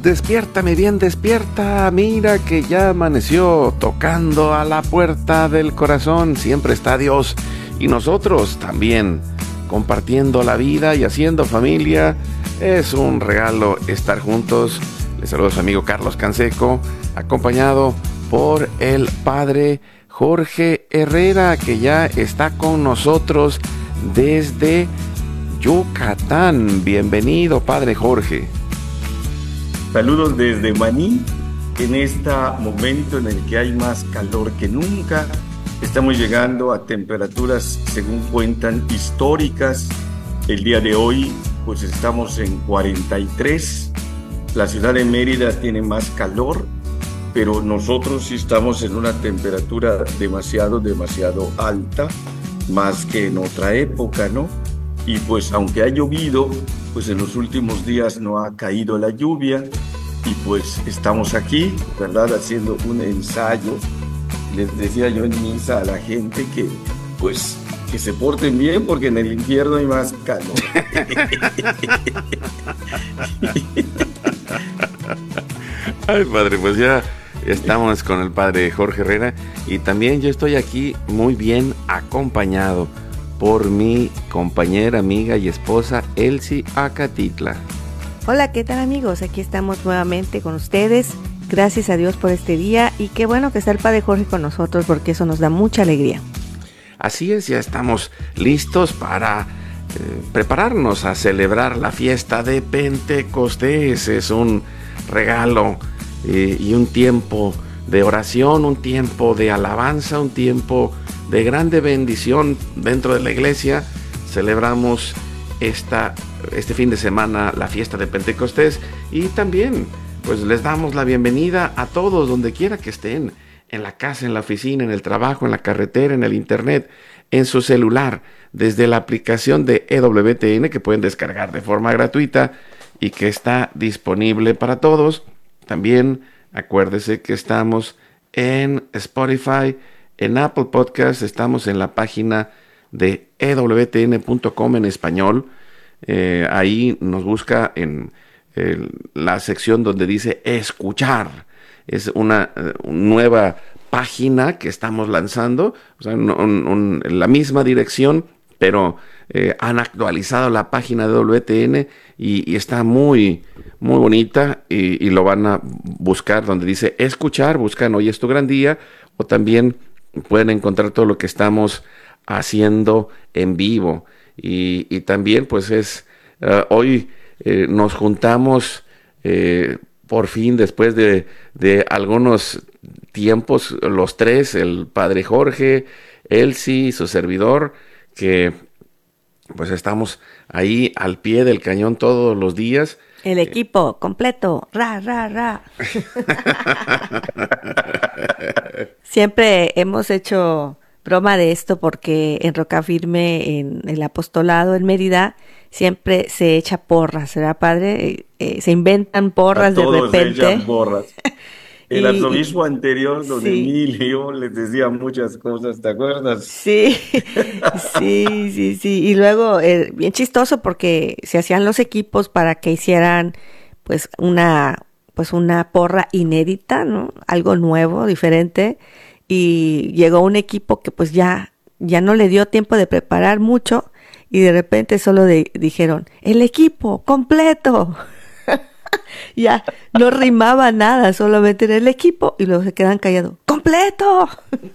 Despiértame bien, despierta, mira que ya amaneció, tocando a la puerta del corazón, siempre está Dios y nosotros también, compartiendo la vida y haciendo familia. Es un regalo estar juntos. Les saludo a su amigo Carlos Canseco, acompañado por el padre Jorge Herrera, que ya está con nosotros desde Yucatán. Bienvenido, padre Jorge. Saludos desde Maní, en este momento en el que hay más calor que nunca. Estamos llegando a temperaturas, según cuentan, históricas. El día de hoy, pues estamos en 43. La ciudad de Mérida tiene más calor, pero nosotros sí estamos en una temperatura demasiado alta, más que en otra época, ¿no? Y pues aunque ha llovido, pues en los últimos días no ha caído la lluvia y pues estamos aquí, ¿verdad? Haciendo un ensayo. Les decía yo en misa a la gente que pues que se porten bien porque en el infierno hay más calor. Ay, padre, pues ya estamos con el padre Jorge Herrera y también yo estoy aquí muy bien acompañado por mi compañera, amiga y esposa Elsie Acatitla. Hola, ¿qué tal amigos? Aquí estamos nuevamente con ustedes. Gracias a Dios por este día y qué bueno que está el padre Jorge con nosotros porque eso nos da mucha alegría. Así es, ya estamos listos para prepararnos a celebrar la fiesta de Pentecostés. Es un regalo y un tiempo de oración, un tiempo de alabanza, un tiempo de grande bendición dentro de la iglesia. Celebramos este fin de semana la fiesta de Pentecostés y también pues les damos la bienvenida a todos donde quiera que estén, en la casa, en la oficina, en el trabajo, en la carretera, en el internet, en su celular, desde la aplicación de EWTN que pueden descargar de forma gratuita y que está disponible para todos. También acuérdese que estamos en Spotify, en Apple Podcast, estamos en la página de ewtn.com en español. Ahí nos busca en la sección donde dice escuchar. Es una nueva página que estamos lanzando, o sea, la misma dirección, pero han actualizado la página de WTN y está muy, muy bonita y lo van a buscar donde dice escuchar, buscan Hoy es tu gran día, o también pueden encontrar todo lo que estamos haciendo en vivo. Y también pues hoy nos juntamos por fin después de algunos tiempos, los tres, el padre Jorge, Elsie, su servidor, que pues estamos ahí al pie del cañón todos los días. El equipo completo, ra, ra, ra. Siempre hemos hecho broma de esto porque en Roca Firme, en el apostolado en Mérida, siempre se echa porras, ¿verdad, padre? Se inventan porras de repente. Se echan porras. El arzobispo anterior, don Emilio, les decía muchas cosas, ¿te acuerdas? Sí. Y luego, bien chistoso porque se hacían los equipos para que hicieran pues una porra inédita, ¿no? Algo nuevo, diferente. Y llegó un equipo que pues ya no le dio tiempo de preparar mucho y de repente solo dijeron, el equipo completo. Ya no rimaba nada, solamente era el equipo y luego se quedan callados, ¡completo!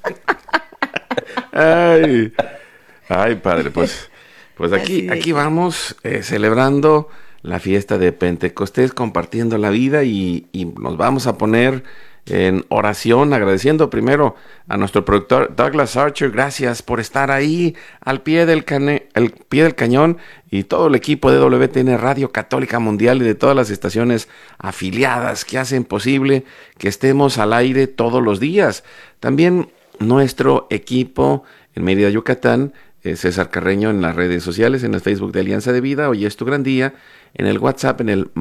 Ay, padre, pues aquí vamos celebrando la fiesta de Pentecostés, compartiendo la vida y nos vamos a poner en oración, agradeciendo primero a nuestro productor Douglas Archer. Gracias por estar ahí al pie del cañón, y todo el equipo de WTN Radio Católica Mundial y de todas las estaciones afiliadas que hacen posible que estemos al aire todos los días. También nuestro equipo en Mérida, Yucatán, César Carreño en las redes sociales, en el Facebook de Alianza de Vida, Hoy es tu gran día, en el WhatsApp en el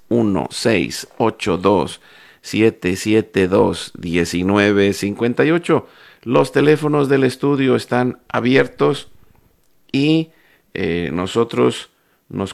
+1682 772 1958. Los teléfonos del estudio están abiertos y nosotros